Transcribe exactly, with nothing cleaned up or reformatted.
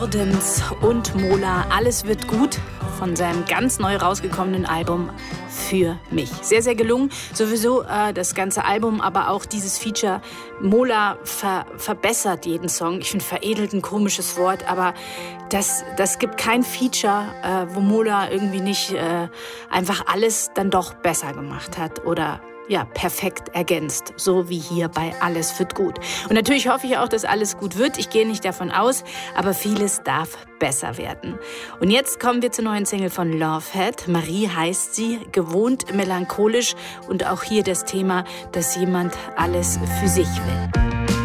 Jordans und Mola, alles wird gut, von seinem ganz neu rausgekommenen Album Für mich. Sehr, sehr gelungen. Sowieso äh, das ganze Album, aber auch dieses Feature. Mola ver- verbessert jeden Song. Ich finde veredelt ein komisches Wort, aber das, das gibt kein Feature, äh, wo Mola irgendwie nicht äh, einfach alles dann doch besser gemacht hat oder ja, perfekt ergänzt, so wie hier bei Alles wird gut. Und natürlich hoffe ich auch, dass alles gut wird. Ich gehe nicht davon aus, aber vieles darf besser werden. Und jetzt kommen wir zur neuen Single von Lovehead. Marie heißt sie, gewohnt melancholisch und auch hier das Thema, dass jemand alles für sich will.